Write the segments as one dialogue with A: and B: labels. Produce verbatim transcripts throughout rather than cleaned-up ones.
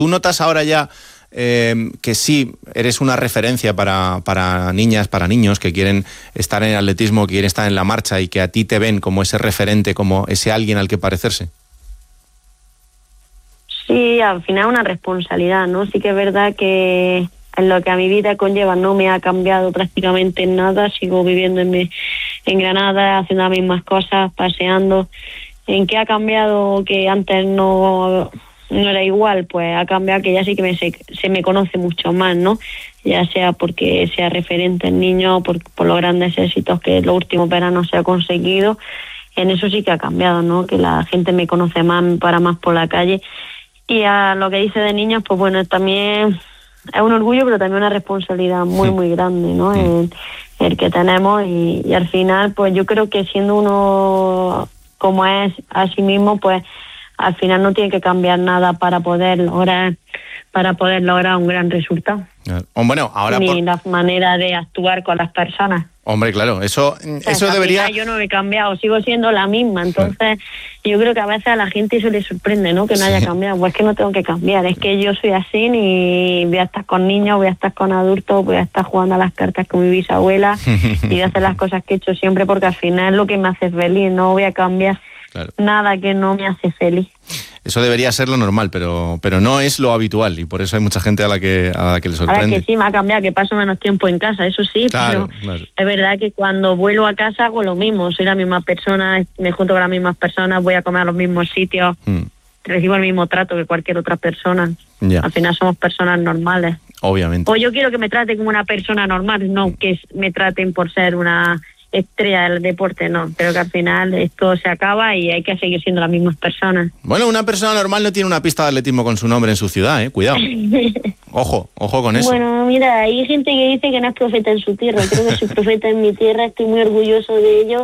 A: ¿Tú notas ahora ya eh, que sí eres una referencia para, para niñas, para niños que quieren estar en el atletismo, que quieren estar en la marcha y que a ti te ven como ese referente, como ese alguien al que parecerse?
B: Sí, al final una responsabilidad, ¿no? Sí que es verdad que en lo que a mi vida conlleva no me ha cambiado prácticamente nada. Sigo viviendo en, mi, en Granada, haciendo las mismas cosas, paseando. ¿En qué ha cambiado que antes no, no era igual? Pues ha cambiado que ya sí que me, se, se me conoce mucho más, ¿no? Ya sea porque sea referente en niños, por, por los grandes éxitos que en los últimos veranos se ha conseguido. En eso sí que ha cambiado, ¿no? Que la gente me conoce más, me para más por la calle. Y a lo que dice de niños, pues bueno, también es un orgullo, pero también una responsabilidad muy, muy grande, ¿no? El, el que tenemos y, y al final, pues yo creo que siendo uno como es a sí mismo, pues al final no tiene que cambiar nada para poder lograr, para poder lograr un gran resultado.
A: Bueno, ahora
B: Ni
A: por...
B: la manera de actuar con las personas.
A: Hombre, claro, eso,
B: O sea,
A: eso debería...
B: Yo no he cambiado, sigo siendo la misma, entonces yo creo que a veces a la gente eso le sorprende, ¿no? Que no sí. haya cambiado, pues es que no tengo que cambiar, es que yo soy así y voy a estar con niños, voy a estar con adultos, voy a estar jugando a las cartas con mi bisabuela y voy a hacer las cosas que he hecho siempre porque al final es lo que me hace feliz, no voy a cambiar claro. nada que no me hace feliz.
A: Eso debería ser lo normal, pero pero no es lo habitual y por eso hay mucha gente a la que a la que le sorprende.
B: Ahora que sí, me ha cambiado, que paso menos tiempo en casa, eso sí,
A: claro,
B: pero
A: claro.
B: es verdad que cuando vuelvo a casa hago lo mismo, soy la misma persona, me junto con las mismas personas, voy a comer a los mismos sitios, hmm. recibo el mismo trato que cualquier otra persona. Ya. Al final somos personas normales.
A: Obviamente.
B: O yo quiero que me traten como una persona normal, no que me traten por ser una estrella del deporte, no. Creo que al final esto se acaba y hay que seguir siendo las mismas personas.
A: Bueno, una persona normal no tiene una pista de atletismo con su nombre en su ciudad, ¿eh? Cuidado. Ojo, ojo con eso.
B: Bueno, mira, hay gente que dice que no es profeta en su tierra. Creo que soy profeta en mi tierra, estoy muy orgulloso de ello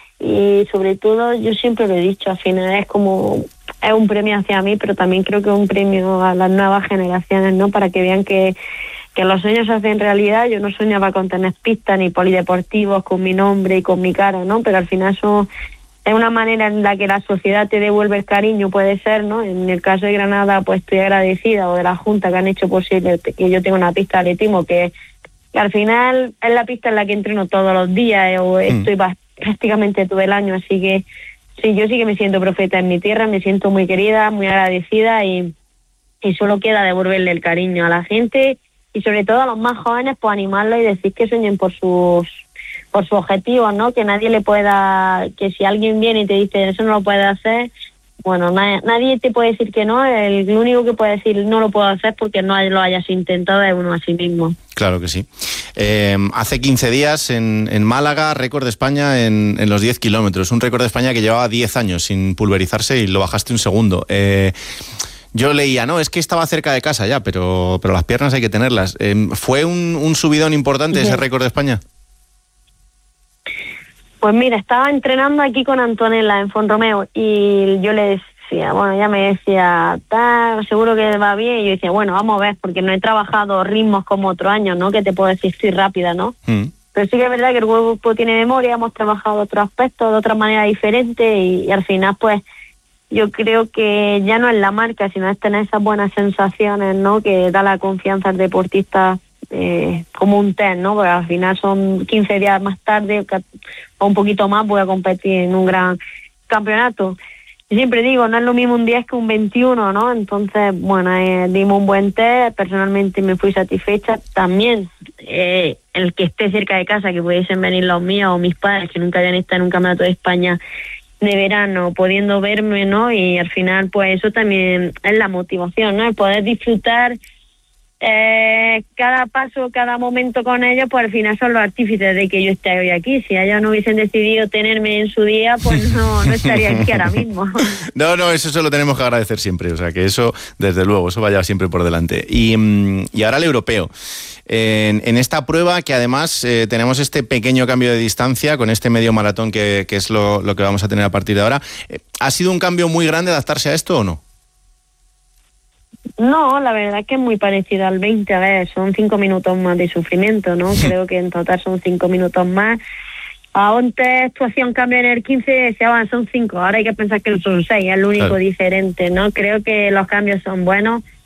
B: y sobre todo, yo siempre lo he dicho, al final es como, es un premio hacia mí, pero también creo que es un premio a las nuevas generaciones, ¿no? Para que vean que que los sueños se hacen realidad. Yo no soñaba con tener pistas ni polideportivos con mi nombre y con mi cara, ¿no? Pero al final eso es una manera en la que la sociedad te devuelve el cariño, puede ser, ¿no? En el caso de Granada, pues estoy agradecida, o de la Junta, que han hecho posible que yo tenga una pista de atletismo, que, que al final es la pista en la que entreno todos los días, eh, o estoy mm. prácticamente todo el año, así que sí, yo sí que me siento profeta en mi tierra, me siento muy querida, muy agradecida y, y solo queda devolverle el cariño a la gente. Y sobre todo a los más jóvenes, pues animarlos y decir que sueñen por sus por sus objetivos, ¿no? Que nadie le pueda, que si alguien viene y te dice eso no lo puedes hacer, bueno, na, nadie te puede decir que no, el, el único que puede decir no lo puedo hacer porque no lo hayas intentado es uno a sí mismo.
A: Claro que sí. Eh, hace quince días en, en Málaga, récord de España en, en los diez kilómetros, un récord de España que llevaba diez años sin pulverizarse y lo bajaste un segundo. Eh, Yo leía, no, es que estaba cerca de casa ya, pero pero las piernas hay que tenerlas. Eh, ¿Fue un, un subidón importante ese récord de España?
B: Pues mira, estaba entrenando aquí con Antonella en Fonromeo y yo le decía, bueno, ella me decía, seguro que va bien, y yo decía, bueno, vamos a ver, porque no he trabajado ritmos como otro año, ¿no? Que te puedo decir, estoy rápida, ¿no? Mm. Pero sí que es verdad que el cuerpo tiene memoria, hemos trabajado otros aspectos de otra manera diferente y, y al final, pues, yo creo que ya no es la marca, sino es tener esas buenas sensaciones, ¿no? Que da la confianza al deportista eh, como un test, ¿no? Porque al final son quince días más tarde o un poquito más voy a competir en un gran campeonato. Yo siempre digo, no es lo mismo un diez que un veintiuno, ¿no? Entonces, bueno, eh, dimos un buen test, personalmente me fui satisfecha. También eh, el que esté cerca de casa, que pudiesen venir los míos o mis padres, que nunca habían estado en un campeonato de España de verano, pudiendo verme, ¿no? Y al final, pues eso también es la motivación, ¿no? El poder disfrutar eh, cada paso, cada momento con ellos, pues al final son los artífices de que yo esté hoy aquí. Si ellos no hubiesen decidido tenerme en su día, pues no, no estaría aquí ahora mismo.
A: No, no, eso se lo tenemos que agradecer siempre, o sea, que eso, desde luego, eso vaya siempre por delante. Y, y ahora el europeo. En, en esta prueba que además eh, tenemos este pequeño cambio de distancia con este medio maratón que, que es lo, lo que vamos a tener a partir de ahora. ¿Ha sido un cambio muy grande adaptarse a esto o no?
B: No, la verdad es que es muy parecido al veinte, a ver, son cinco minutos más de sufrimiento, ¿no? Creo que en total son cinco minutos más. Antes tú hacías un cambio en el quince y decías, bueno, son cinco, ahora hay que pensar que son seis, es lo único claro. diferente, ¿no? Creo que los cambios son buenos.